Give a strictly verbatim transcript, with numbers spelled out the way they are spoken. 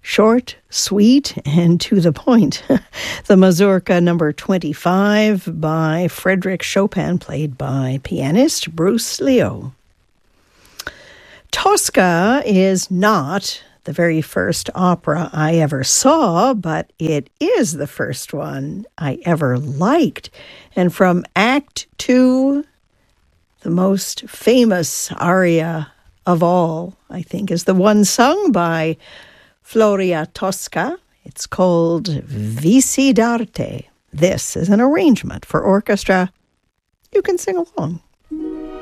Short, sweet, and to the point. The Mazurka number twenty-five by Frédéric Chopin, played by pianist Bruce Leo. Tosca is not the very first opera I ever saw, but it is the first one I ever liked. And from Act Two, the most famous aria of all, I think, is the one sung by Floria Tosca. It's called Vici d'arte. This is an arrangement for orchestra. You can sing along.